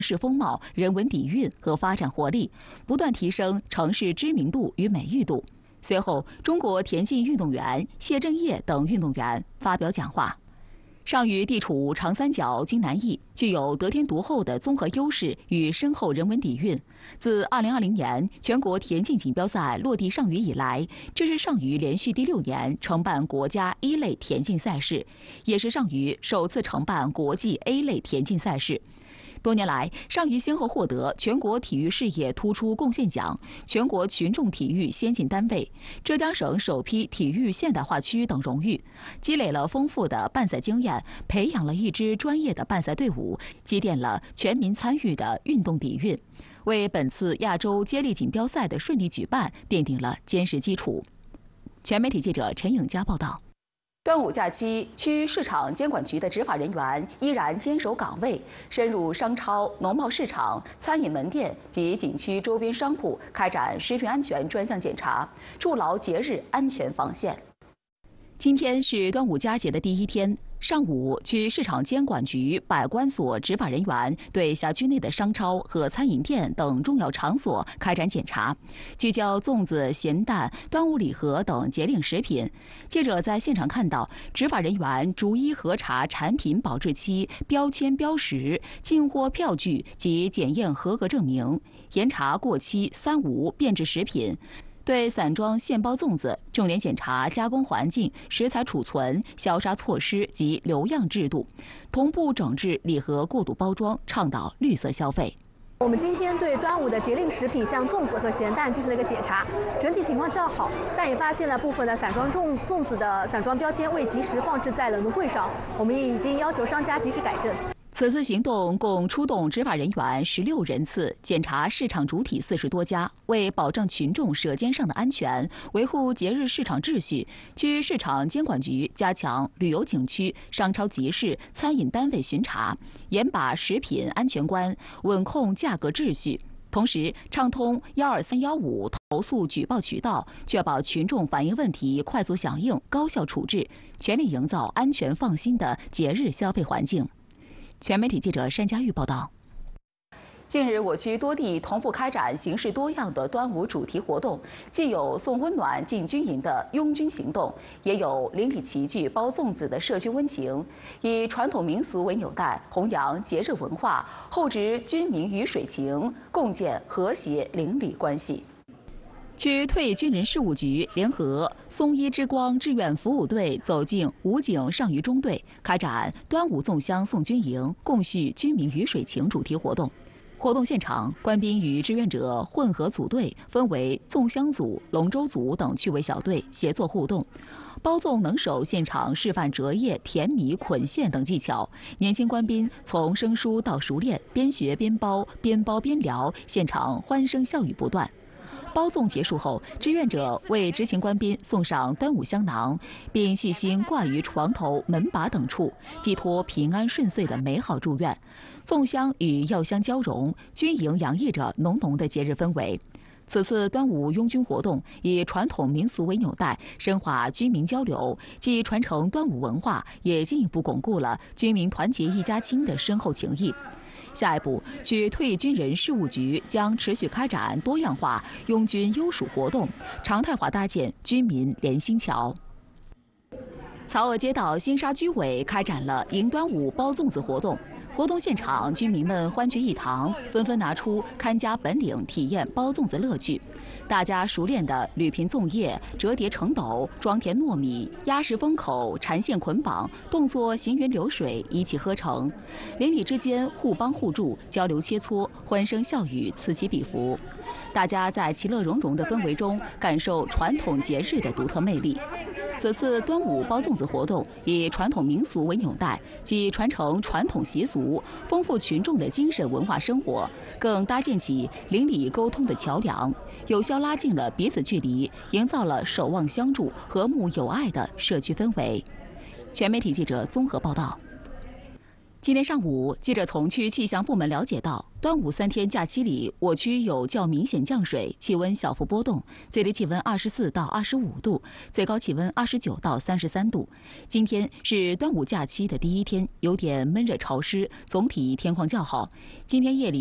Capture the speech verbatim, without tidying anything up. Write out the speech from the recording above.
市风貌、人文底蕴和发展活力，不断提升城市知名度与美誉度。随后，中国田径运动员谢震业等运动员发表讲话。上虞地处长三角经南翼，具有得天独厚的综合优势与深厚人文底蕴。自二零二零年全国田径锦标赛落地上虞以来，这是上虞连续第六年承办国家一类田径赛事，也是上虞首次承办国际 A 类田径赛事。多年来，上虞先后获得全国体育事业突出贡献奖、全国群众体育先进单位、浙江省首批体育现代化区等荣誉，积累了丰富的办赛经验，培养了一支专业的办赛队伍，积淀了全民参与的运动底蕴，为本次亚洲接力锦标赛的顺利举办奠定了坚实基础。全媒体记者陈颖佳报道。端午假期，区市场监管局的执法人员依然坚守岗位，深入商超、农贸市场、餐饮门店及景区周边商铺，开展食品安全专项检查，筑牢节日安全防线。今天是端午佳节的第一天，上午，区市场监管局百关所执法人员对辖区内的商超和餐饮店等重要场所开展检查，聚焦粽子、咸蛋、端午礼盒等节令食品。记者在现场看到，执法人员逐一核查产品保质期、标签标识、进货票据及检验合格证明，严查过期“三无”变质食品。对散装现包粽子重点检查加工环境、食材储存、消杀措施及留样制度，同步整治礼盒过度包装，倡导绿色消费。 我们今天对端午的节令食品，像粽子和咸蛋进行了一个检查，整体情况较好，但也发现了部分的散装粽粽子的散装标签未及时放置在冷冻柜上，我们也已经要求商家及时改正。 此次行动共出动执法人员十六人次，检查市场主体四十多家。为保障群众舌尖上的安全，维护节日市场秩序，区市场监管局加强旅游景区、商超集市、餐饮单位巡查，严把食品安全关，稳控价格秩序。同时，畅通幺二三幺五投诉举报渠道，确保群众反映问题快速响应、高效处置，全力营造安全放心的节日消费环境。全媒体记者单佳玉报道。近日，我区多地同步开展形式多样的端午主题活动，既有送温暖进军营的拥军行动，也有邻里齐聚包粽子的社区温情。以传统民俗为纽带，弘扬节日文化，厚植军民鱼水情，共建和谐邻里关系。区退役军人事务局联合松一之光志愿服务队走进武警上虞中队，开展端午粽香送军营，共叙军民鱼水情主题活动。活动现场，官兵与志愿者混合组队，分为粽香组、龙舟组等趣味小队，协作互动。包粽能手现场示范折叶、填米、捆线等技巧，年轻官兵从生疏到熟练，边学边包，边包边聊，现场欢声笑语不断。包粽结束后，志愿者为执勤官兵送上端午香囊，并细心挂于床头、门把等处，寄托平安顺遂的美好祝愿。粽香与药香交融，军营洋溢着浓浓的节日氛围。此次端午拥军活动以传统民俗为纽带，深化军民交流，既传承端午文化，也进一步巩固了军民团结一家亲的深厚情谊。下一步，区退役军人事务局将持续开展多样化拥军优属活动，常态化搭建军民连心桥。曹娥街道新沙居委开展了迎端午包粽子活动。活动现场，居民们欢聚一堂，纷纷拿出看家本领，体验包粽子乐趣。大家熟练地捋平粽叶、折叠成斗、装填糯米、压实封口、缠线捆绑，动作行云流水，一气呵成。邻里之间互帮互助，交流切磋，欢声笑语此起彼伏。大家在其乐融融的氛围中，感受传统节日的独特魅力。此次端午包粽子活动以传统民俗为纽带，既传承传统习俗，丰富群众的精神文化生活，更搭建起邻里沟通的桥梁，有效拉近了彼此距离，营造了守望相助、和睦友爱的社区氛围。全媒体记者综合报道。 今天上午，记者从区气象部门了解到，端午三天假期里，我区有较明显降水，气温小幅波动，最低气温二十四到二十五度，最高气温二十九到三十三度。今天是端午假期的第一天，有点闷热潮湿，总体天况较好。今天夜里